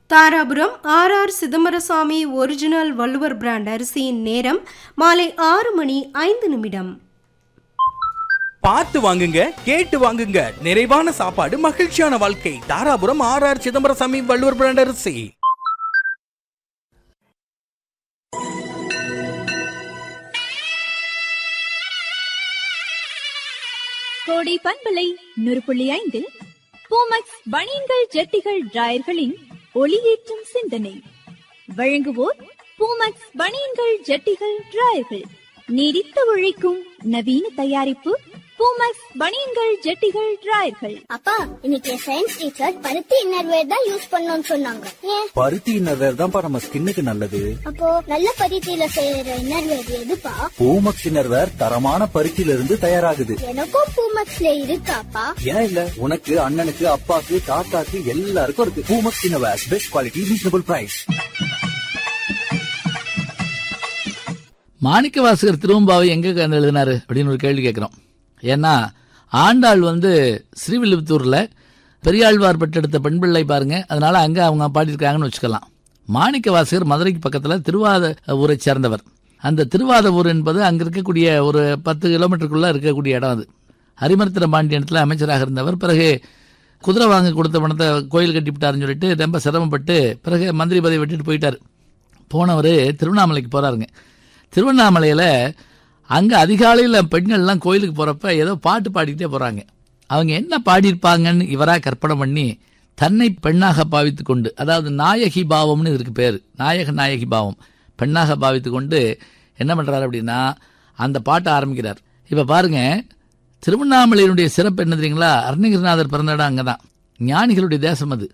Dharapuram R Chidambarasamy original Valluvar brand அரிசியின் நேரம் மாலை 6:05. பார்த்து வாங்குங்க, கேட்டு வாங்குங்க. நிறைவான சாப்பாடு, மகிழ்ச்சியான வாழ்க்கை. தாராபுரம் ஆர் சிதம்பரசாமி வள்ளுவர் பிராண்ட் அரிசி. கோடை பண்பலை 100.5 பூமக்ஸ் பனியன்கள் ஜட்டிகள் டிராயர்களின் ஒளியேற்றும் சிந்தனை வழங்குவோர் பூமக்ஸ் பனியன்கள் ஜட்டிகள் டிராயர்கள். நீடித்து உழைக்கும் நவீன தயாரிப்பு பூமக்ஸ் பனியன்கள் ஜட்டிகள் டிராயர்கள். அப்பா, இன்னைக்கு சயின்ஸ் டீச்சர் பருத்தி இன்னர்வேர் தான் யூஸ் பண்ணணும்னு சொன்னாங்க. ஏன்? பருத்தி இன்னர்வேர் தான்ப்பா நம்ம ஸ்கின்னுக்கு நல்லது. அப்போ நல்ல பருத்தியில செய்யற இன்னர்வேர் எதுப்பா? பூமக்ஸ் இன்னர்வேர் தரமான பருத்தியில இருந்து தயாராகுது. எனக்கும் பூமக்ஸ்ல இருக்காப்பா. ஏன் இல்ல? உனக்கு, அண்ணனுக்கு, அப்பாக்கு, தாத்தாக்கு எல்லாருக்கும் இருக்கு. Poomex innerwear, best quality, reasonable price. Manikkavasagar Thiruvempavai எங்க எழுதினாரு அப்படின்னு ஒரு கேள்வி கேட்கிறோம். ஏன்னா ஆண்டாள் ஸ்ரீவில்லிபுத்தூர்ல பெரியாழ்வார் பெற்றெடுத்த பெண் பிள்ளை பாருங்க, அதனால அங்க அவங்க பாடியிருக்காங்கன்னு வச்சுக்கலாம். மாணிக்கவாசகர் மதுரைக்கு பக்கத்துல திருவாத ஊரை சேர்ந்தவர். அந்த திருவாத ஊர் என்பது அங்க இருக்கக்கூடிய ஒரு 10 கிலோமீட்டருக்குள்ள இருக்கக்கூடிய இடம். அது ஹரிமர்த்திர பாண்டியனத்துல அமைச்சராக இருந்தவர். பிறகு குதிரை வாங்க கொடுத்த பணத்தை கோயில் கட்டிவிட்டாருன்னு சொல்லிட்டு ரொம்ப சிரமப்பட்டு பிறகு மந்திரி பதவி விட்டுட்டு போயிட்டாரு. போனவர் திருவண்ணாமலைக்கு போறாருங்க. திருவண்ணாமலையில அங்க அதிகாலையில் பெண்கள்லாம் கோயிலுக்கு போறப்ப ஏதோ பாட்டு பாடிக்கிட்டே போறாங்க. அவங்க என்ன பாடியிருப்பாங்கன்னு இவராக கற்பனை பண்ணி தன்னை பெண்ணாக பாவித்து கொண்டு, அதாவது நாயகி பாவம்னு இருக்கு பேரு, நாயகி பாவம், பெண்ணாக பாவித்து கொண்டு என்ன பண்றாரு அப்படின்னா அந்த பாட்டை ஆரம்பிக்கிறார். இப்ப பாருங்க, திருவண்ணாமலையினுடைய சிறப்பு என்ன தெரியுங்களா? அருணகிரிநாதர் பிறந்த இடம் அங்கதான், ஞானிகளுடைய தேசம் அது,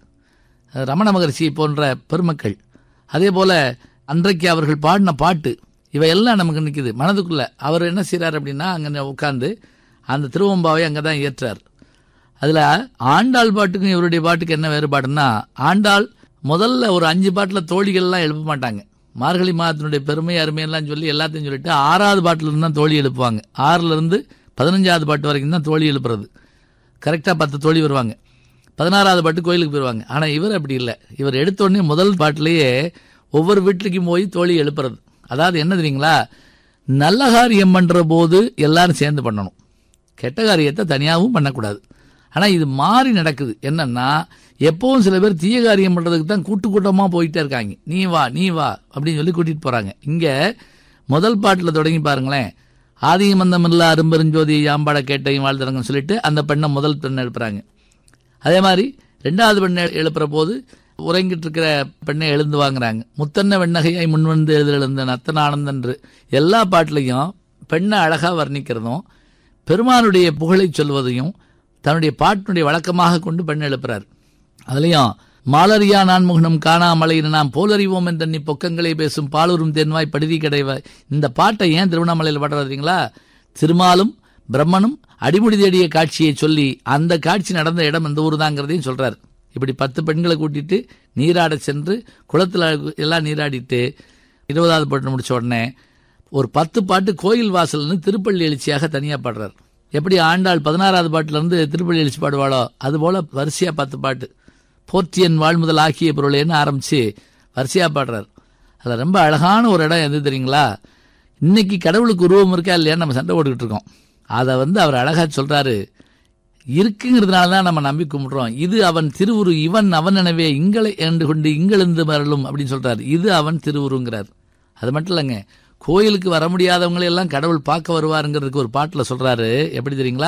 ரமண மகர்ஷி போன்ற பெருமக்கள். அதே போல அன்றைக்கு அவர்கள் பாடின பாட்டு இவையெல்லாம் நமக்கு நிற்குது மனதுக்குள்ள. அவர் என்ன செய்யறாரு அப்படின்னா அங்கே உட்கார்ந்து அந்த திருவம்பாவை அங்கதான் ஏற்றார். அதுல ஆண்டாள் பாட்டுக்கும் இவருடைய பாட்டுக்கு என்ன வேறுபாடுன்னா, ஆண்டாள் முதல்ல ஒரு 5 பாட்டுல தோழிகள்லாம் எழுப்ப மாட்டாங்க. மார்கழி மாதத்தினுடைய பெருமை அருமையெல்லாம் சொல்லி எல்லாத்தையும் சொல்லிட்டு 6வது பாட்டுல இருந்து தான் தோழி எழுப்புவாங்க. 6ல இருந்து 15வது பாட்டு வரைக்கும் தான் தோழி எழுப்புறது. கரெக்டா 10 தோழி வருவாங்க. 16வது பாட்டு கோயிலுக்கு போயிடுவாங்க. ஆனா இவர் அப்படி இல்லை. இவர் எடுத்த உடனே முதல் பாட்டிலேயே ஒவ்வொரு வீட்டுக்கும் போய் தோழி எழுப்புறது. அதாவது என்ன தெரியுங்களா, நல்ல காரியம் பண்ற போது எல்லாரும் சேர்ந்து பண்ணணும், கெட்ட காரியத்தை தனியாகவும் பண்ணக்கூடாது. ஆனா இது மாறி நடக்குது. என்னன்னா, எப்பவும் சில பேர் தீய காரியம் பண்றதுக்கு தான் கூட்டமா போயிட்டே இருக்காங்க. நீ வா அப்படின்னு சொல்லி கூட்டிட்டு போறாங்க. இங்க முதல் பாட்டுல தொடங்கி பாருங்களேன், ஆதியும் மந்தமில்லா அரும்பெருஞ்சோதி யாம்பாட கேட்டையும் வாழ்த்துறங்கன்னு சொல்லிட்டு அந்த பெண்ணை முதல் பெண்ணை எழுப்புறாங்க. அதே மாதிரி 2வது பெண்ணை எழுப்புற போது உறங்கிட்டு இருக்கிற பெண்ணை எழுந்து வாங்குறாங்க. முத்தன்ன வெண்ணகையாய் முன்வந்து எழுந்தன் அத்தன் ஆனந்தன்று எல்லா பாட்டிலையும் பெண்ணை அழகா வர்ணிக்கிறதும் பெருமானுடைய புகழை சொல்வதையும் தன்னுடைய பாட்டினுடைய வழக்கமாக கொண்டு பெண்ணை எழுப்புறாரு. அதுலயும் மாலரியா நான் முகனம் காணாமலை நாம் போலறிவோம் என் பொக்கங்களை பேசும் பாலூரும் தென்வாய் படுதி கிடைவாய். இந்த பாட்டை ஏன் திருவண்ணாமலையில் பாடுறீங்களா? திருமாலும் பிரம்மனும் அடிமுடி தேடிய காட்சியை சொல்லி அந்த காட்சி நடந்த இடம் இந்த ஊர் தாங்கிறதையும் சொல்றாரு. இப்படி 10 பெண்களை கூட்டிட்டு நீராட சென்று குளத்துல எல்லாம் நீராடிட்டு 20வது பாட்டு முடிச்ச உடனே ஒரு 10 பாட்டு கோயில் வாசல்னு திருப்பள்ளி எழுச்சியாக தனியா பாடுறார். எப்படி ஆண்டாள் 16வது பாட்டுல இருந்து திருப்பள்ளி எழுச்சி பாடுவாளோ அது போல வரிசையா 10 பாட்டு போற்றியன் வாழ்முதல் ஆக்கிய பொருளேன்னு ஆரம்பிச்சு வரிசையா பாடுறார். அதுல ரொம்ப அழகான ஒரு இடம் எது தெரியுங்களா? இன்னைக்கு கடவுளுக்கு உருவம் இருக்கா இல்லையா நம்ம சண்டை போட்டுக்கிட்டு இருக்கோம். அதை அவர் அழகா சொல்றாரு. இருக்குங்கிறதுனால தான் நம்ம நம்பி கும்பிடுறோம். இது அவன் திருவுரு, இவன் அவன் எனவே இங்களை என்று கொண்டு இங்கிருந்து மரலும் அப்படின்னு சொல்றாரு. இது அவன் திருவுருங்கிறார். அது மட்டும் இல்லைங்க, கோயிலுக்கு வர முடியாதவங்களை எல்லாம் கடவுள் பார்க்க வருவாருங்கிறதுக்கு ஒரு பாட்டுல சொல்றாரு. எப்படி தெரியுங்களா?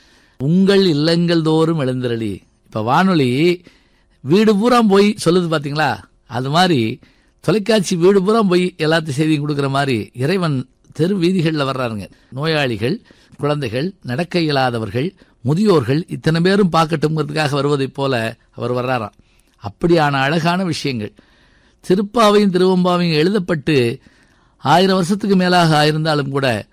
உங்கள் இல்லங்கள் தோறும் எழுந்திரளி. இப்ப வானொலி வீடு பூரா போய் சொல்லுது பாத்தீங்களா? அது மாதிரி தொலைக்காட்சி வீடு பூரா போய் எல்லாத்தையும் செய்தியும் கொடுக்குற மாதிரி இறைவன் தெரு வீதிகளில் வர்றாருங்க. நோயாளிகள், குழந்தைகள், நடக்க இயலாதவர்கள், முதியோர்கள் இத்தனை பேரும் பார்க்கட்டுங்கிறதுக்காக வருவதைப் போல அவர் வர்றாராம். அப்படியான அழகான விஷயங்கள். திருப்பாவையும் திருவம்பாவையும் எழுதப்பட்டு 1000 வருஷத்துக்கு மேலாக ஆயிருந்தாலும் கூட